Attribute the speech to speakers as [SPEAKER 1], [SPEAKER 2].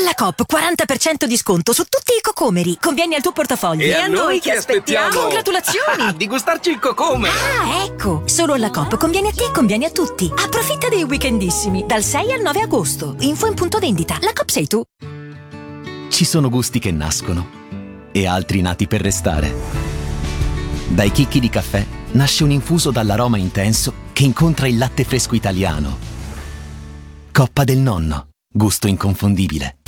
[SPEAKER 1] Alla Coop 40% di sconto su tutti i cocomeri. Conviene al tuo portafoglio.
[SPEAKER 2] E a noi che aspettiamo?
[SPEAKER 1] Congratulazioni!
[SPEAKER 2] Di gustarci il cocome!
[SPEAKER 1] Ah, ecco! Solo alla Coop conviene a te e conviene a tutti. Approfitta dei weekendissimi dal 6 al 9 agosto. Info in punto vendita. La Coop sei tu.
[SPEAKER 3] Ci sono gusti che nascono e altri nati per restare. Dai chicchi di caffè nasce un infuso dall'aroma intenso che incontra il latte fresco italiano. Coppa del Nonno, gusto inconfondibile.